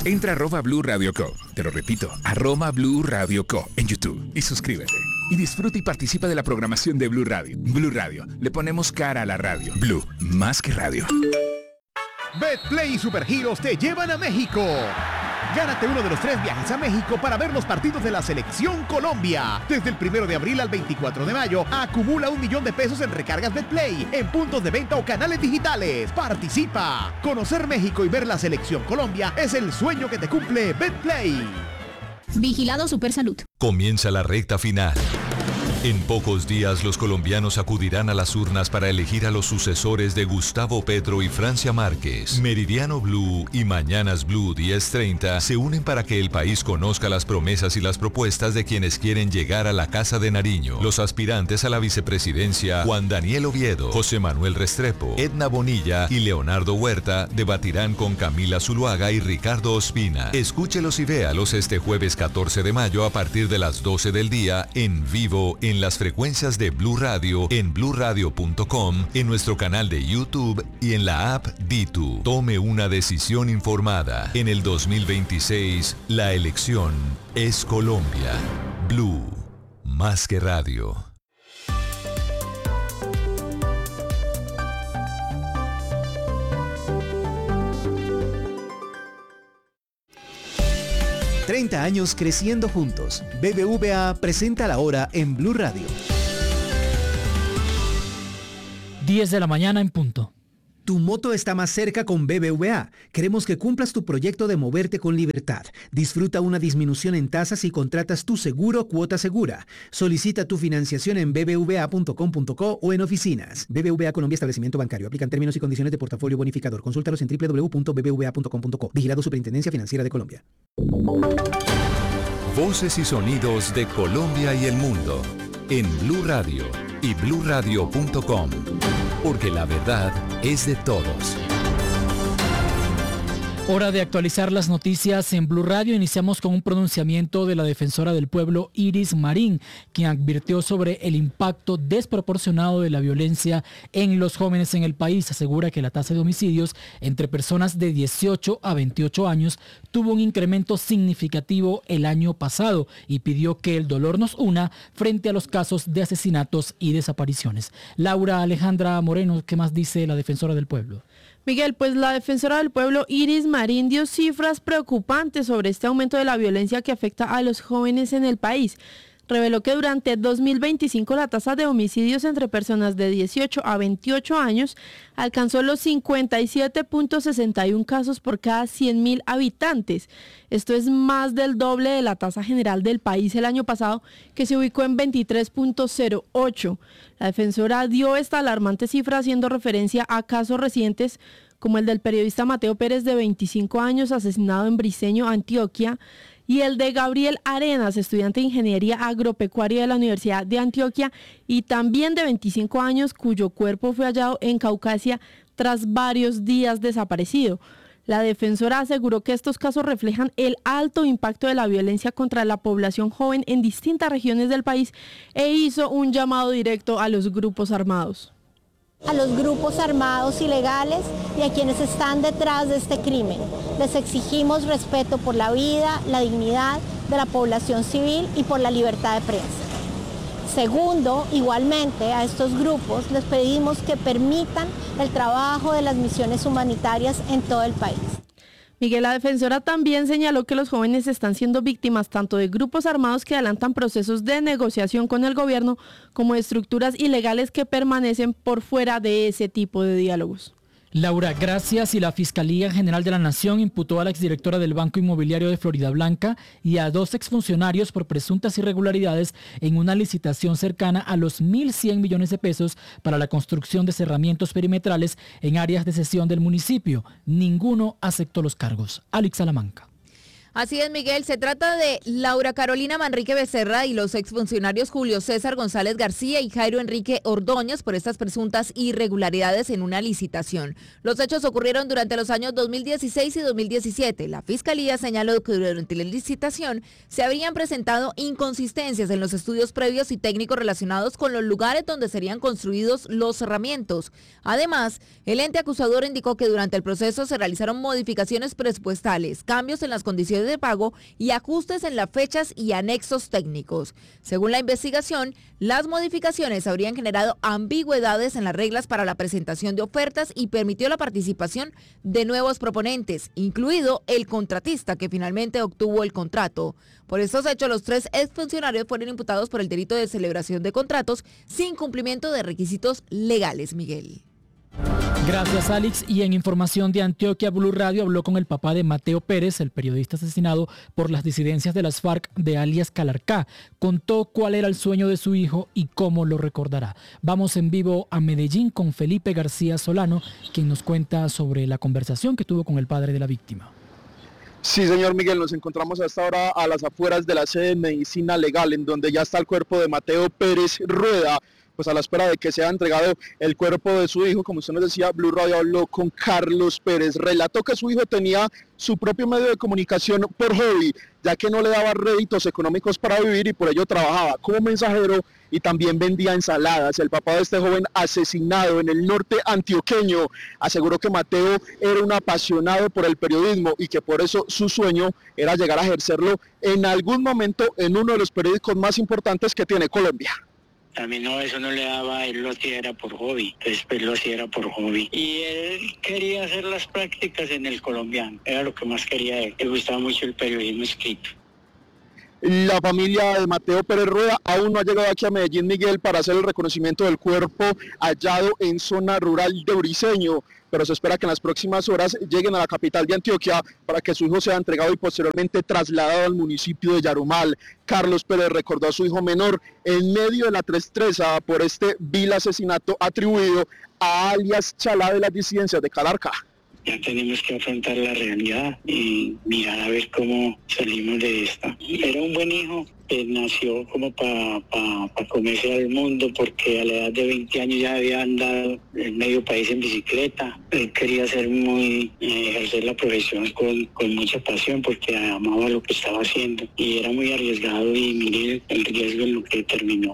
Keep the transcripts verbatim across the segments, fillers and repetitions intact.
Entra a arroba Blue Radio Co. Te lo repito, arroba Blue Radio Co. en YouTube y suscríbete. Y disfruta y participa de la programación de Blue Radio. Blue Radio, le ponemos cara a la radio. Blue, más que radio. Betplay y Supergiros te llevan a México. Gánate uno de los tres viajes a México para ver los partidos de la Selección Colombia. Desde el primero de abril al veinticuatro de mayo, acumula un millón de pesos en recargas Betplay, en puntos de venta o canales digitales. ¡Participa! Conocer México y ver la Selección Colombia es el sueño que te cumple Betplay. Vigilado Supersalud. Comienza la recta final. En pocos días los colombianos acudirán a las urnas para elegir a los sucesores de Gustavo Petro y Francia Márquez. Meridiano Blue y Mañanas Blue diez treinta se unen para que el país conozca las promesas y las propuestas de quienes quieren llegar a la Casa de Nariño. Los aspirantes a la vicepresidencia, Juan Daniel Oviedo, José Manuel Restrepo, Edna Bonilla y Leonardo Huerta, debatirán con Camila Zuluaga y Ricardo Ospina. Escúchelos y véalos este jueves catorce de mayo a partir de las doce del día en vivo en las frecuencias de Blue Radio, en blue radio punto com, en nuestro canal de YouTube y en la app Ditu. Tome una decisión informada. En el dos mil veintiséis, la elección es Colombia. Blue, más que radio. treinta años creciendo juntos. B B V A presenta la hora en Blue Radio. diez de la mañana en punto. Tu moto está más cerca con B B V A. Queremos que cumplas tu proyecto de moverte con libertad. Disfruta una disminución en tasas si contratas tu seguro Cuota Segura. Solicita tu financiación en b b v a punto com punto co o en oficinas. B B V A Colombia Establecimiento Bancario. Aplican términos y condiciones de portafolio bonificador. Consúltalos en w w w punto b b v a punto com punto co. Vigilado Superintendencia Financiera de Colombia. Voces y sonidos de Colombia y el mundo en Blue Radio y blue radio punto com, porque la verdad es de todos. Hora de actualizar las noticias en Blue Radio. Iniciamos con un pronunciamiento de la defensora del pueblo Iris Marín, quien advirtió sobre el impacto desproporcionado de la violencia en los jóvenes en el país. Asegura que la tasa de homicidios entre personas de dieciocho a veintiocho años tuvo un incremento significativo el año pasado y pidió que el dolor nos una frente a los casos de asesinatos y desapariciones. Laura Alejandra Moreno, ¿qué más dice la defensora del pueblo? Miguel, pues la defensora del pueblo Iris Marín dio cifras preocupantes sobre este aumento de la violencia que afecta a los jóvenes en el país. Reveló que durante dos mil veinticinco la tasa de homicidios entre personas de dieciocho a veintiocho años alcanzó los cincuenta y siete punto sesenta y uno casos por cada cien mil habitantes. Esto es más del doble de la tasa general del país el año pasado, que se ubicó en veintitrés punto cero ocho. La defensora dio esta alarmante cifra haciendo referencia a casos recientes como el del periodista Mateo Pérez de veinticinco años asesinado en Briceño, Antioquia, y el de Gabriel Arenas, estudiante de Ingeniería Agropecuaria de la Universidad de Antioquia y también de veinticinco años, cuyo cuerpo fue hallado en Caucasia tras varios días desaparecido. La defensora aseguró que estos casos reflejan el alto impacto de la violencia contra la población joven en distintas regiones del país e hizo un llamado directo a los grupos armados. A los grupos armados ilegales y a quienes están detrás de este crimen. Les exigimos respeto por la vida, la dignidad de la población civil y por la libertad de prensa. Segundo, igualmente a estos grupos les pedimos que permitan el trabajo de las misiones humanitarias en todo el país. Miguel, la defensora también señaló que los jóvenes están siendo víctimas tanto de grupos armados que adelantan procesos de negociación con el gobierno como de estructuras ilegales que permanecen por fuera de ese tipo de diálogos. Laura, gracias. Y la Fiscalía General de la Nación imputó a la exdirectora del Banco Inmobiliario de Florida Blanca y a dos exfuncionarios por presuntas irregularidades en una licitación cercana a los mil cien millones de pesos para la construcción de cerramientos perimetrales en áreas de cesión del municipio. Ninguno aceptó los cargos. Alex Salamanca. Así es, Miguel. Se trata de Laura Carolina Manrique Becerra y los exfuncionarios Julio César González García y Jairo Enrique Ordóñez por estas presuntas irregularidades en una licitación. Los hechos ocurrieron durante los años dos mil dieciséis y dos mil diecisiete. La Fiscalía señaló que durante la licitación se habrían presentado inconsistencias en los estudios previos y técnicos relacionados con los lugares donde serían construidos los cerramientos. Además, el ente acusador indicó que durante el proceso se realizaron modificaciones presupuestales, cambios en las condiciones de pago y ajustes en las fechas y anexos técnicos. Según la investigación, las modificaciones habrían generado ambigüedades en las reglas para la presentación de ofertas y permitió la participación de nuevos proponentes, incluido el contratista que finalmente obtuvo el contrato. Por estos hechos, los tres exfuncionarios fueron imputados por el delito de celebración de contratos sin cumplimiento de requisitos legales, Miguel. Gracias, Alex. Y en información de Antioquia, Blue Radio habló con el papá de Mateo Pérez, el periodista asesinado por las disidencias de las FARC de alias Calarcá. Contó cuál era el sueño de su hijo y cómo lo recordará. Vamos en vivo a Medellín con Felipe García Solano, quien nos cuenta sobre la conversación que tuvo con el padre de la víctima. Sí, señor Miguel, nos encontramos hasta ahora a las afueras de la sede de Medicina Legal, en donde ya está el cuerpo de Mateo Pérez Rueda, pues a la espera de que sea entregado el cuerpo de su hijo. Como usted nos decía, Blue Radio habló con Carlos Pérez, relató que su hijo tenía su propio medio de comunicación por hobby, ya que no le daba réditos económicos para vivir y por ello trabajaba como mensajero y también vendía ensaladas. El papá de este joven asesinado en el norte antioqueño aseguró que Mateo era un apasionado por el periodismo y que por eso su sueño era llegar a ejercerlo en algún momento en uno de los periódicos más importantes que tiene Colombia. A mí no, eso no le daba, él lo hacía era por hobby, después lo hacía era por hobby. Y él quería hacer las prácticas en el colombiano, era lo que más quería él, le gustaba mucho el periodismo escrito. La familia de Mateo Pérez Rueda aún no ha llegado aquí a Medellín, Miguel, para hacer el reconocimiento del cuerpo hallado en zona rural de Briceño, pero se espera que en las próximas horas lleguen a la capital de Antioquia para que su hijo sea entregado y posteriormente trasladado al municipio de Yarumal. Carlos Pérez recordó a su hijo menor en medio de la tristeza por este vil asesinato atribuido a alias Chalá de las disidencias de Calarcá. Ya tenemos que afrontar la realidad y mirar a ver cómo salimos de esta. Era un buen hijo, él nació como para pa, pa comerse al mundo, porque a la edad de veinte años ya había andado en medio país en bicicleta. Él quería ser muy, eh, ejercer la profesión con, con mucha pasión, porque amaba lo que estaba haciendo y era muy arriesgado, y mire el riesgo en lo que terminó.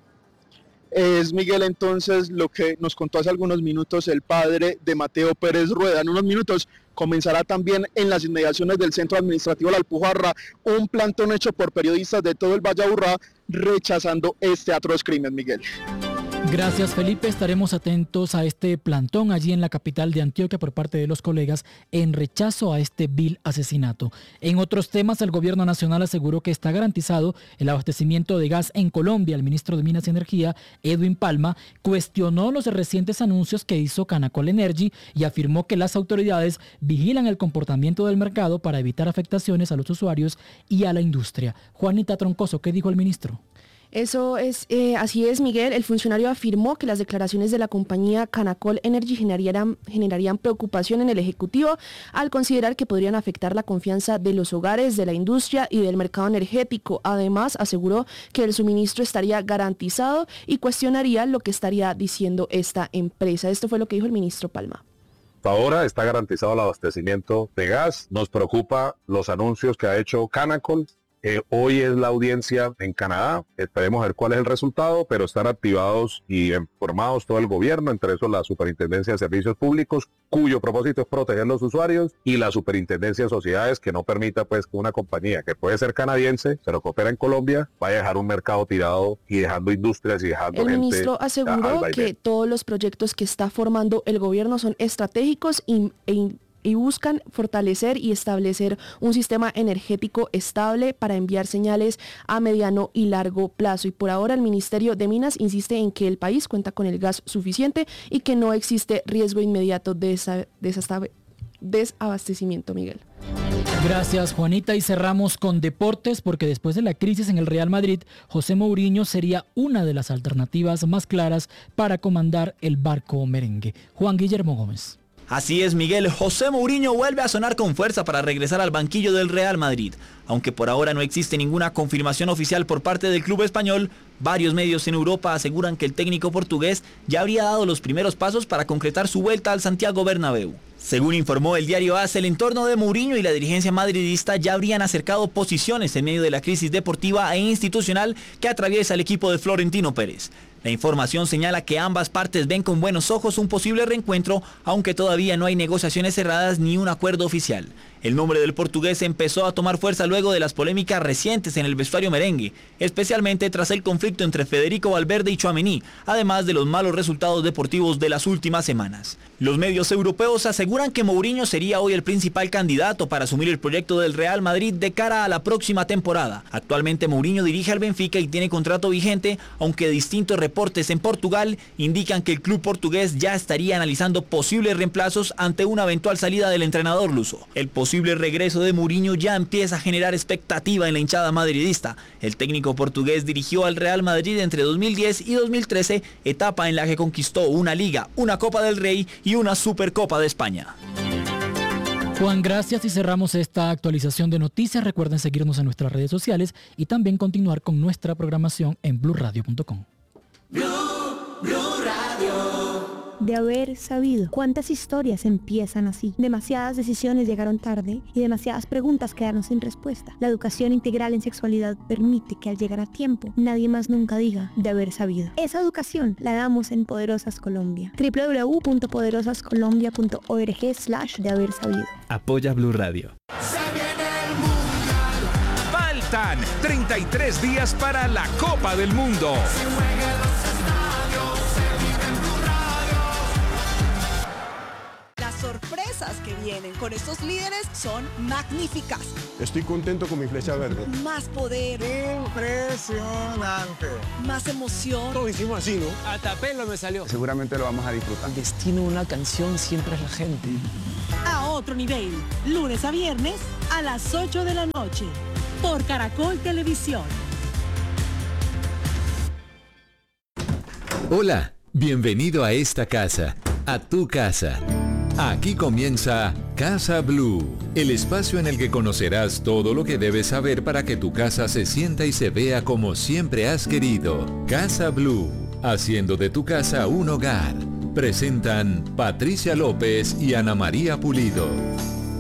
Es, Miguel, entonces lo que nos contó hace algunos minutos el padre de Mateo Pérez Rueda. En unos minutos comenzará también en las inmediaciones del Centro Administrativo La Alpujarra un plantón hecho por periodistas de todo el Valle Aburrá rechazando este atroz crimen, Miguel. Gracias, Felipe. Estaremos atentos a este plantón allí en la capital de Antioquia por parte de los colegas en rechazo a este vil asesinato. En otros temas, el gobierno nacional aseguró que está garantizado el abastecimiento de gas en Colombia. El ministro de Minas y Energía, Edwin Palma, cuestionó los recientes anuncios que hizo Canacol Energy y afirmó que las autoridades vigilan el comportamiento del mercado para evitar afectaciones a los usuarios y a la industria. Juanita Troncoso, ¿qué dijo el ministro? Eso es, eh, así es, Miguel. El funcionario afirmó que las declaraciones de la compañía Canacol Energy generarían, generarían preocupación en el Ejecutivo al considerar que podrían afectar la confianza de los hogares, de la industria y del mercado energético. Además, aseguró que el suministro estaría garantizado y cuestionaría lo que estaría diciendo esta empresa. Esto fue lo que dijo el ministro Palma. Hasta ahora está garantizado el abastecimiento de gas. Nos preocupa los anuncios que ha hecho Canacol. Eh, hoy es la audiencia en Canadá, esperemos ver cuál es el resultado, pero están activados y informados todo el gobierno, entre eso la Superintendencia de Servicios Públicos, cuyo propósito es proteger a los usuarios, y la Superintendencia de Sociedades, que no permita pues que una compañía que puede ser canadiense, pero que opera en Colombia, vaya a dejar un mercado tirado y dejando industrias y dejando gente. El gente ministro aseguró que todos los proyectos que está formando el gobierno son estratégicos y, e y buscan fortalecer y establecer un sistema energético estable para enviar señales a mediano y largo plazo. Y por ahora el Ministerio de Minas insiste en que el país cuenta con el gas suficiente y que no existe riesgo inmediato de, esa, de esa desabastecimiento, Miguel. Gracias, Juanita, y cerramos con deportes, porque después de la crisis en el Real Madrid, José Mourinho sería una de las alternativas más claras para comandar el barco merengue. Juan Guillermo Gómez. Así es, Miguel, José Mourinho vuelve a sonar con fuerza para regresar al banquillo del Real Madrid. Aunque por ahora no existe ninguna confirmación oficial por parte del club español, varios medios en Europa aseguran que el técnico portugués ya habría dado los primeros pasos para concretar su vuelta al Santiago Bernabéu. Según informó el diario A S, el entorno de Mourinho y la dirigencia madridista ya habrían acercado posiciones en medio de la crisis deportiva e institucional que atraviesa el equipo de Florentino Pérez. La información señala que ambas partes ven con buenos ojos un posible reencuentro, aunque todavía no hay negociaciones cerradas ni un acuerdo oficial. El nombre del portugués empezó a tomar fuerza luego de las polémicas recientes en el vestuario merengue, especialmente tras el conflicto entre Federico Valverde y Tchouaméni, además de los malos resultados deportivos de las últimas semanas. Los medios europeos aseguran que Mourinho sería hoy el principal candidato para asumir el proyecto del Real Madrid de cara a la próxima temporada. Actualmente Mourinho dirige al Benfica y tiene contrato vigente, aunque distintos reportes en Portugal indican que el club portugués ya estaría analizando posibles reemplazos ante una eventual salida del entrenador luso. El posible regreso de Mourinho ya empieza a generar expectativa en la hinchada madridista. El técnico portugués dirigió al Real Madrid entre dos mil diez y dos mil trece, etapa en la que conquistó una Liga, una Copa del Rey y una Supercopa de España. Juan, gracias y cerramos esta actualización de noticias. Recuerden seguirnos en nuestras redes sociales y también continuar con nuestra programación en blue radio punto com. Blue, Blue Radio. De haber sabido. ¿Cuántas historias empiezan así? Demasiadas decisiones llegaron tarde y demasiadas preguntas quedaron sin respuesta. La educación integral en sexualidad permite que al llegar a tiempo nadie más nunca diga de haber sabido. Esa educación la damos en Poderosas Colombia. doble u doble u doble u punto poderosas colombia punto org slash de haber sabido. Apoya Blue Radio. Faltan treinta y tres días para la Copa del Mundo. Las sorpresas que vienen con estos líderes son magníficas. Estoy contento con mi flecha verde. Más poder. Impresionante. Más emoción. Todo hicimos así, ¿no? Hasta pelo me salió. Seguramente lo vamos a disfrutar. El destino de una canción siempre es la gente. A otro nivel. Lunes a viernes a las ocho de la noche. Por Caracol Televisión. Hola, bienvenido a esta casa, a tu casa. Aquí comienza Casa Blue, el espacio en el que conocerás todo lo que debes saber para que tu casa se sienta y se vea como siempre has querido. Casa Blue, haciendo de tu casa un hogar. Presentan Patricia López y Ana María Pulido.